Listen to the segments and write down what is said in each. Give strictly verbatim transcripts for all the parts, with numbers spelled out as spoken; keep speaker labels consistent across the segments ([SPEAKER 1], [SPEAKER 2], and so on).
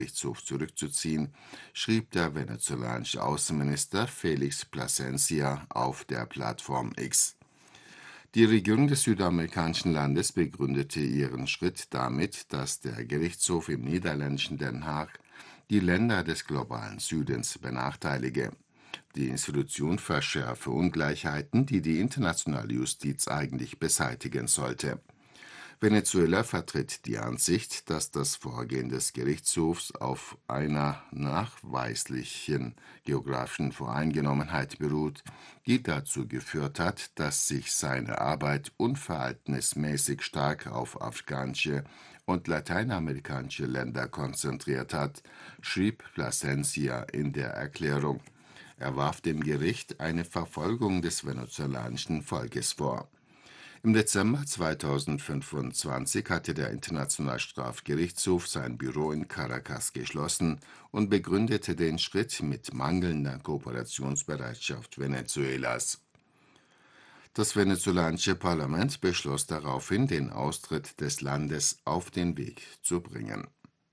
[SPEAKER 1] Gerichtshof zurückzuziehen, schrieb der venezolanische Außenminister Felix Plasencia auf der Plattform X. Die Regierung des südamerikanischen Landes begründete ihren Schritt damit, dass der Gerichtshof im niederländischen Den Haag die Länder des globalen Südens benachteilige. Die Institution verschärfe Ungleichheiten, die die internationale Justiz eigentlich beseitigen sollte. Venezuela vertritt die Ansicht, dass das Vorgehen des Gerichtshofs auf einer nachweislichen geografischen Voreingenommenheit beruht, die dazu geführt hat, dass sich seine Arbeit unverhältnismäßig stark auf afrikanische und lateinamerikanische Länder konzentriert hat, schrieb Plasencia in der Erklärung. Er warf dem Gericht eine Verfolgung des venezolanischen Volkes vor. Im Dezember zweitausendfünfundzwanzig hatte der Internationale Strafgerichtshof sein Büro in Caracas geschlossen und begründete den Schritt mit mangelnder Kooperationsbereitschaft Venezuelas. Das venezolanische Parlament beschloss daraufhin, den Austritt des Landes auf den Weg zu bringen.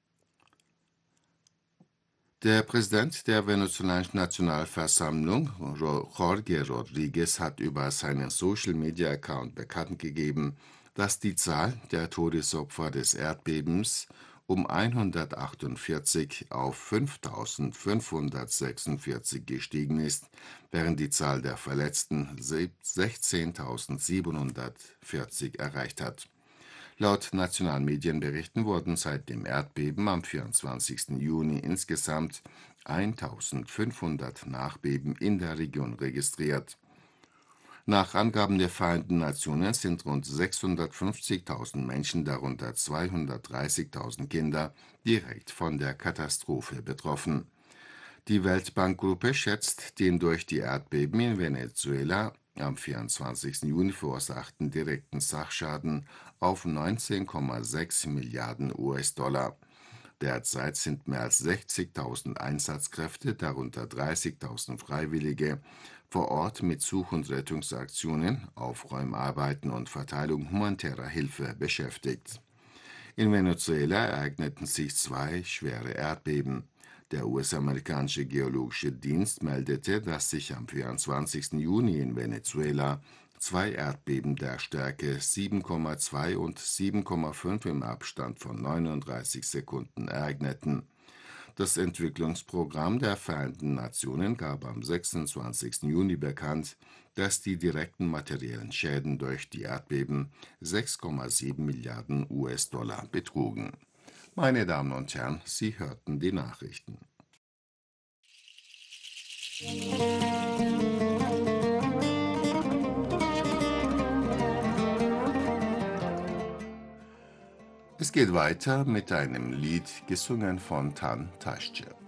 [SPEAKER 1] Der Präsident der venezolanischen Nationalversammlung, Jorge Rodríguez, hat über seinen Social-Media-Account bekannt gegeben, dass die Zahl der Todesopfer des Erdbebens um hundertachtundvierzig auf fünftausendfünfhundertsechsundvierzig gestiegen ist, während die Zahl der Verletzten sechzehntausendsiebenhundertvierzig erreicht hat. Laut nationalen Medienberichten wurden seit dem Erdbeben am vierundzwanzigsten Juni insgesamt eintausendfünfhundert Nachbeben in der Region registriert. Nach Angaben der Vereinten Nationen sind rund sechshundertfünfzigtausend Menschen, darunter zweihundertdreißigtausend Kinder, direkt von der Katastrophe betroffen. Die Weltbankgruppe schätzt den durch die Erdbeben in Venezuela am vierundzwanzigsten Juni verursachten direkten Sachschaden auf neunzehn Komma sechs Milliarden U S-Dollar. Derzeit sind mehr als sechzigtausend Einsatzkräfte, darunter dreißigtausend Freiwillige, vor Ort mit Such- und Rettungsaktionen, Aufräumarbeiten und Verteilung humanitärer Hilfe beschäftigt. In Venezuela ereigneten sich zwei schwere Erdbeben. Der U S-amerikanische Geologische Dienst meldete, dass sich am vierundzwanzigsten Juni in Venezuela zwei Erdbeben der Stärke sieben Komma zwei und sieben Komma fünf im Abstand von neununddreißig Sekunden ereigneten. Das Entwicklungsprogramm der Vereinten Nationen gab am sechsundzwanzigsten Juni bekannt, dass die direkten materiellen Schäden durch die Erdbeben sechs Komma sieben Milliarden U S-Dollar betrugen. Meine Damen und Herren, Sie hörten die Nachrichten. Es geht weiter mit einem Lied, gesungen von Tan Taşçı.